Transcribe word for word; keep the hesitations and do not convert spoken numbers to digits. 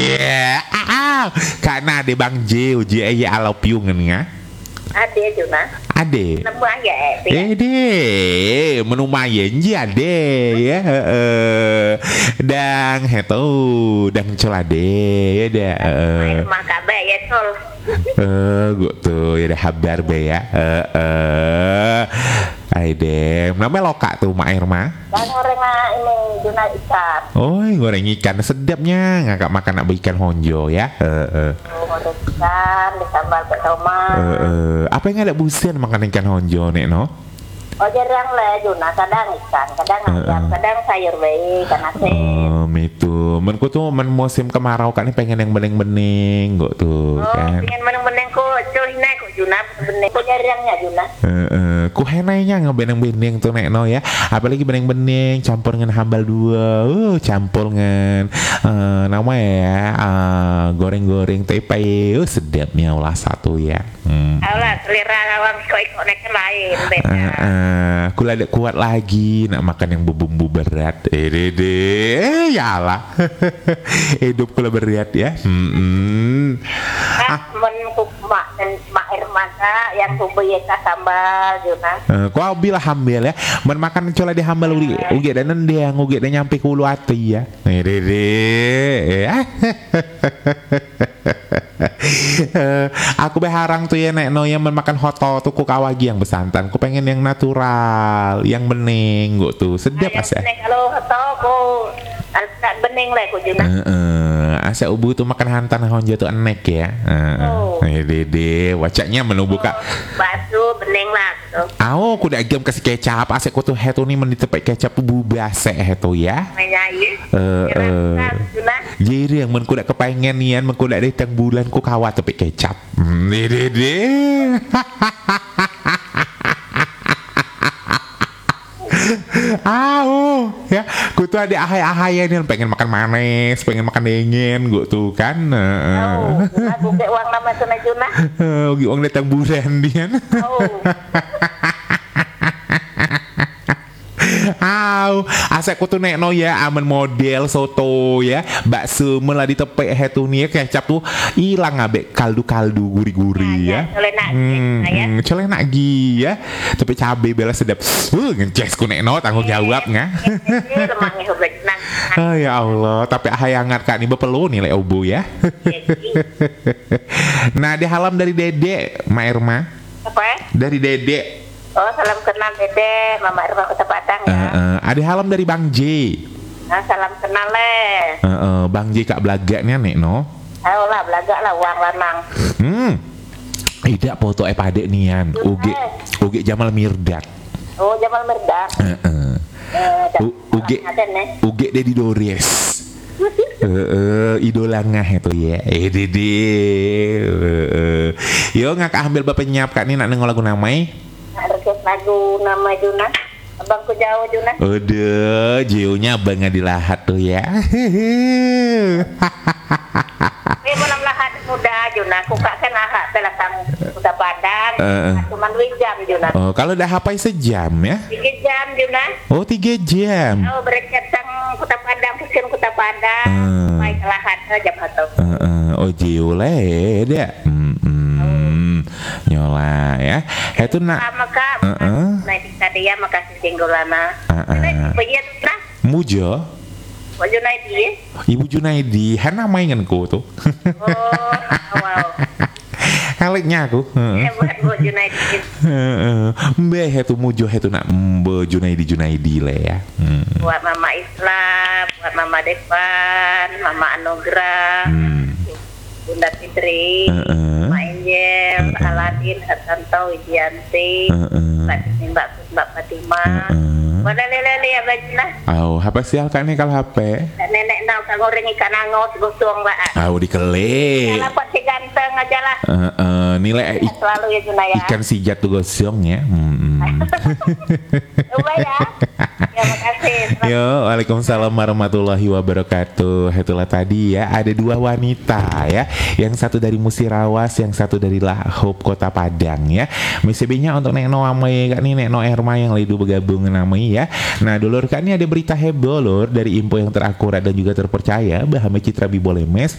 Iya. Karena ada Bang J, J I love you nga. Ade Juna. Ade. Nemu aja eh. Eh deh, menumayan ji ade ya. Heeh. Dang heto, dang colade ya dah. Main makabe ya tol. Eh, gua tuh ya dah habar be ya. Heeh. Ai dem, namanya loka tuh Mak Irma. Dan orang ini Juna ikan. Oh, goreng ikan sedapnya, ngakak makan nak ikan honjo ya. Heeh. Oh, goreng ikan disambal ke tomat. Heeh. Apa yang ada busian makan ikan honjo nek no? Oh, jarang lah Juna, kadang ikan, kadang ayam, kadang sayur bayi, ikan asin. Oh, itu. Menku tuh men musim kemarau kan ini pengen yang bening-bening, kok tuh Oh, kan. pengen bening-bening kok, cuy nek kok Juna, bening kok jarangnya Juna. Heeh, ku henainya ngebeneng-beneng tuh nek no ya. Apalagi bening-bening campur dengan hambal dua. Uh, campur dengan uh, nama ya, uh, goreng-goreng tepe. Uh, sedapnya ulah satu ya. Hmm. Alah, selera lawang kok ikut nek lain beda. Uh, uh, ku lada kuat lagi nak makan yang bumbu berat. Eh dede, ya lah. Hidup kula berat ya. Hmm. Ah, men mak dan mak Irmasa yang kubuye ka sambal Juna. Uh, ku bilah hambel ya. Men makan cola di hambal ugi ugi dan nendang ugi dan nyampe ke ulu hati ya. Eh dede. Eh. Uh, aku beharang tuh ya nek no yang makan hoto tuh ku kawagi yang besantan. Ku pengen yang natural, yang bening gua tuh sedap Nah, asa. kalau tau ku tak bening lah ku Juna. Heeh, asa ubu tuh makan hantan honjo tuh enek ya. Heeh. Oh. Eh dede, wacaknya menu buka. Batu bening lah gitu. Awo ku dak gem kasih kecap, asa ku tuh hetu nih menditepek kecap bu base hetu ya. Menyanyi. Eh eh. Juna. Jadi yang men ku dak kepengen nian men ku dak datang bulan ku kawat tepek kecap. Hmm, dede. Au ya, gue tuh ada ahai-ahai nih pengen makan manis, pengen makan dingin, gue tuh kan. Oh, aku ke uang nama sana Juna. Ugi uang datang bulan dia. Oh. Au, asa ku tuh nek no ya aman model soto ya, bakso melah ditepek hetu nih kecap tuh hilang abe kaldu-kaldu gurih-gurih ya. Colenak Hmm, ya. hmm, colenak gi ya. Tapi cabe bela sedap. Uh, ngeces ku nek no tanggung jawab nga. Lemangnya hublet nang. Oh ya Allah, tapi hayangat kak nih bepelu nih le obo ya. Nah, di halam dari Dede, Ma Irma. Apa? Dari Dede. Oh, salam kenal Dede, Mama Irma Kota Padang Uh, ya. uh, ada halam dari Bang J. Nah, salam kenal le. Uh, uh, Bang J kak belaganya nek no. Ayo lah, belaga lah uang lanang. Hmm. Tidak foto e padek nian. Uge Uge Jamal Mirdad. Oh, Jamal Mirdad. Uh, uh. Eh, U- Uge ada nih. Uge Dedi Dores. Eh, uh, idola ngah itu ya. Eh Dede. Uh, uh. Yo ngak ambil bapak nyap kak nih nak nengol lagu namai. Nah, request lagu nama Juna. Abangku jauh Juna. Udah, jauhnya abang dilahat tuh ya. Ini mau enam lahat muda Juna. Aku kak kan lahat telah kamu Kota Padang. Uh. Cuma dua jam Juna. Oh, kalau udah hapai sejam ya? Tiga jam Juna. Oh, tiga jam. Oh, berangkat sang Kota Padang, pusing Kota Padang. Uh. Mai lahat jam satu. Uh, uh, oh, jauh lah ya. Hmm, hmm. Nyola ya. Itu nak. Sama kak. Uh, uh. Naik tadi ya, makasih tinggulana. Uh, uh. Begitu nah. Mujo. Mau Junaidi. Ibu Junaidi, hana mainanku tuh. Oh, wow. Kaliknya aku. Eh, bukan Bu Junaidi. Mbak itu mujo itu nak Mbak Junaidi Junaidi lah ya. Hmm. Buat Mama Islam, buat Mama Devan, Mama Anugrah, Hmm. Bunda Fitri, Uh-uh. Mak Injel, Uh-uh. Aladin, Hasanto, Widianti, Uh-uh. Mbak Sini, Mbak Pus, Mbak Fatimah. Uh-uh. Mana lele ya bajina? Aw, apa sih kan nih kalau H P? Nenek nak goreng ikan angot gosong lah. Aw dikele. Kalau pot si ganteng aja lah. Uh, uh, nilai ik- Selalu ya Juna ya. ikan sijat tuh gosong ya. Hmm. Coba ya. Ya makasih. Yo, waalaikumsalam warahmatullahi wabarakatuh. Itulah tadi ya, ada dua wanita ya, yang satu dari Musirawas, yang satu dari Lahub Kota Padang ya. Misebenya untuk Nek No Amai kak nih Nek No Erma yang lagi bergabung namanya ya. Nah dulur kak ini ada berita heboh lur dari info yang terakurat dan juga terpercaya bahwa Citra Bibolemes